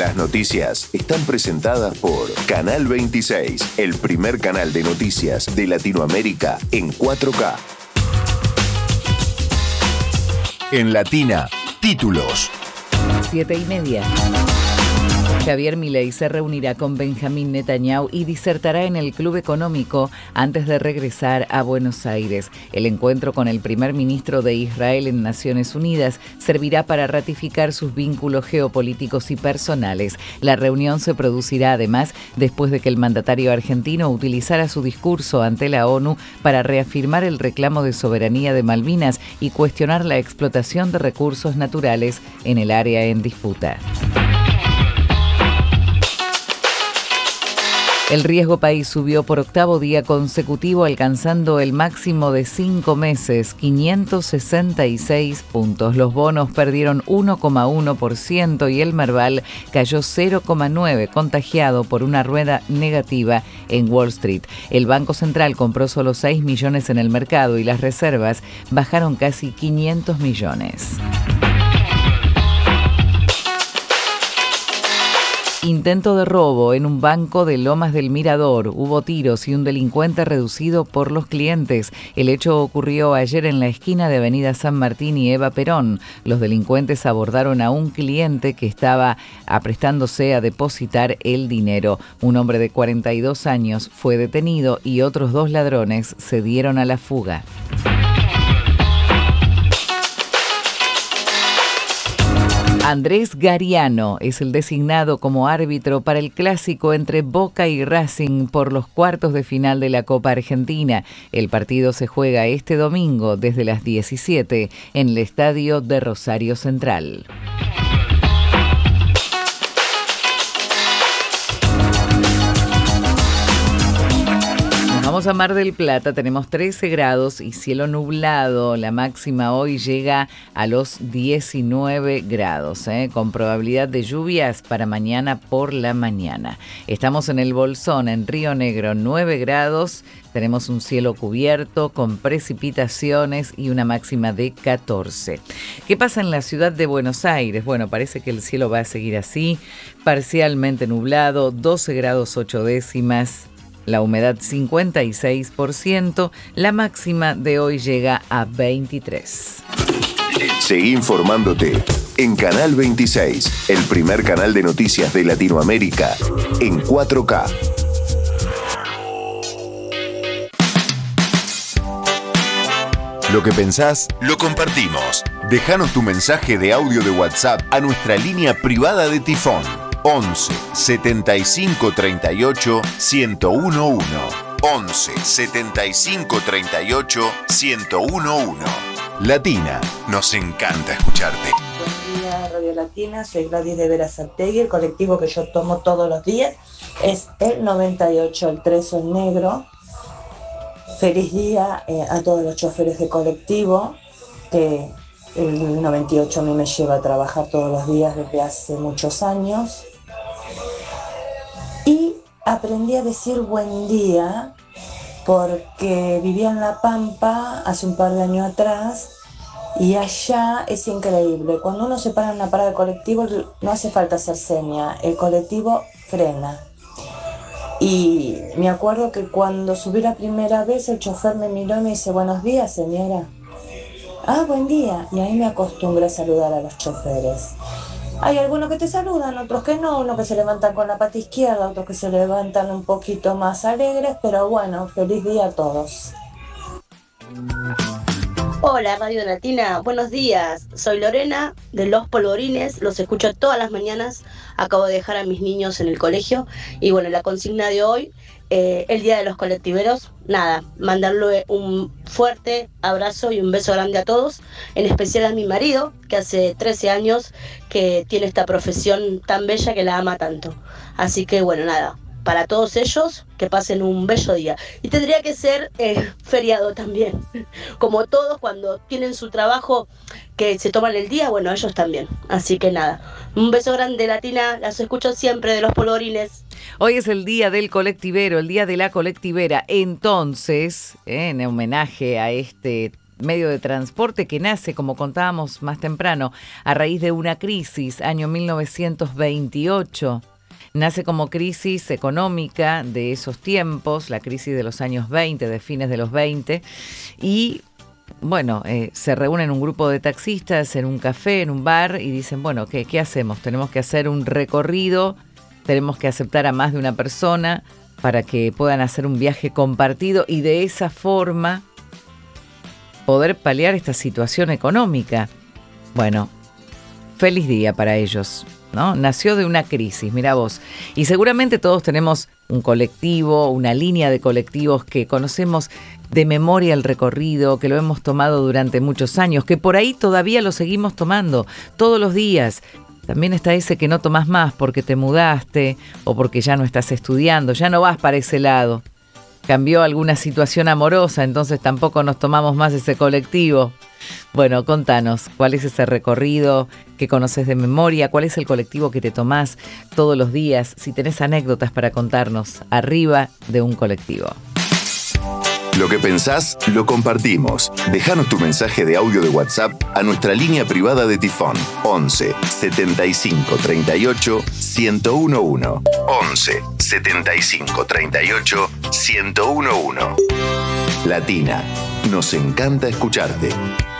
Las noticias están presentadas por Canal 26, el primer canal de noticias de Latinoamérica en 4K. En Latina, títulos. 7:30. Javier Milei se reunirá con Benjamín Netanyahu y disertará en el Club Económico antes de regresar a Buenos Aires. El encuentro con el primer ministro de Israel en Naciones Unidas servirá para ratificar sus vínculos geopolíticos y personales. La reunión se producirá además después de que el mandatario argentino utilizara su discurso ante la ONU para reafirmar el reclamo de soberanía de Malvinas y cuestionar la explotación de recursos naturales en el área en disputa. El riesgo país subió por octavo día consecutivo, alcanzando el máximo de 5 meses, 566 puntos. Los bonos perdieron 1,1% y el Merval cayó 0,9%, contagiado por una rueda negativa en Wall Street. El Banco Central compró solo 6 millones en el mercado y las reservas bajaron casi 500 millones. Intento de robo en un banco de Lomas del Mirador. Hubo tiros y un delincuente reducido por los clientes. El hecho ocurrió ayer en la esquina de Avenida San Martín y Eva Perón. Los delincuentes abordaron a un cliente que estaba aprestándose a depositar el dinero. Un hombre de 42 años fue detenido y otros 2 ladrones se dieron a la fuga. Andrés Gariano es el designado como árbitro para el clásico entre Boca y Racing por los cuartos de final de la Copa Argentina. El partido se juega este domingo desde las 17 en el estadio de Rosario Central. Vamos a Mar del Plata, tenemos 13 grados y cielo nublado. La máxima hoy llega a los 19 grados, con probabilidad de lluvias para mañana por la mañana. Estamos en el Bolsón, en Río Negro, 9 grados. Tenemos un cielo cubierto con precipitaciones y una máxima de 14. ¿Qué pasa en la ciudad de Buenos Aires? Bueno, parece que el cielo va a seguir así, parcialmente nublado, 12 grados 8 décimas. La humedad 56%, la máxima de hoy llega a 23. Seguí informándote en Canal 26, el primer canal de noticias de Latinoamérica en 4K. Lo que pensás, lo compartimos. Déjanos tu mensaje de audio de WhatsApp a nuestra línea privada de Tifón. 11 75 38 1011. 11 75 38 1011. Latina, nos encanta escucharte. Buen día, Radio Latina. Soy Gladys de Berazategui. El colectivo que yo tomo todos los días es el 98, el 13 en negro. Feliz día a todos los choferes de colectivo, que el 98 a mí me lleva a trabajar todos los días desde hace muchos años. Y aprendí a decir buen día porque vivía en La Pampa hace un par de años atrás y allá es increíble. Cuando uno se para en una parada de colectivo no hace falta hacer seña, el colectivo frena. Y me acuerdo que cuando subí la primera vez el chofer me miró y me dice: buenos días, señora. Ah, buen día. Y ahí me acostumbré a saludar a los choferes. Hay algunos que te saludan, otros que no, unos que se levantan con la pata izquierda, otros que se levantan un poquito más alegres, pero bueno, feliz día a todos. Hola Radio Latina, buenos días. Soy Lorena de Los Polvorines, los escucho todas las mañanas. Acabo de dejar a mis niños en el colegio y bueno, la consigna de hoy, el Día de los Colectiveros, nada, mandarle un fuerte abrazo y un beso grande a todos, en especial a mi marido, que hace 13 años que tiene esta profesión tan bella que la ama tanto. Así que bueno, nada, para todos ellos, que pasen un bello día. Y tendría que ser feriado también. Como todos cuando tienen su trabajo que se toman el día, bueno, ellos también. Así que nada, un beso grande Latina, las escucho siempre de Los Polvorines. Hoy es el día del colectivero, el día de la colectivera. Entonces, en homenaje a este medio de transporte que nace, como contábamos más temprano, a raíz de una crisis, año 1928. Nace como crisis económica de esos tiempos, la crisis de los años 20, de fines de los 20, y bueno, se reúnen un grupo de taxistas en un café, en un bar, y dicen, bueno, ¿qué hacemos? Tenemos que hacer un recorrido, tenemos que aceptar a más de una persona para que puedan hacer un viaje compartido y de esa forma poder paliar esta situación económica. Bueno, feliz día para ellos, ¿no? Nació de una crisis, mira vos. Y seguramente todos tenemos un colectivo, una línea de colectivos que conocemos de memoria el recorrido, que lo hemos tomado durante muchos años, que por ahí todavía lo seguimos tomando todos los días. También está ese que no tomás más porque te mudaste o porque ya no estás estudiando, ya no vas para ese lado. Cambió alguna situación amorosa, entonces tampoco nos tomamos más ese colectivo. Bueno, contanos, ¿cuál es ese recorrido que conoces de memoria? ¿Cuál es el colectivo que te tomás todos los días? Si tenés anécdotas para contarnos, arriba de un colectivo. Lo que pensás, lo compartimos. Déjanos tu mensaje de audio de WhatsApp a nuestra línea privada de Tifón. 11 75 38 1011. 11 75 38 1011. Latina, nos encanta escucharte.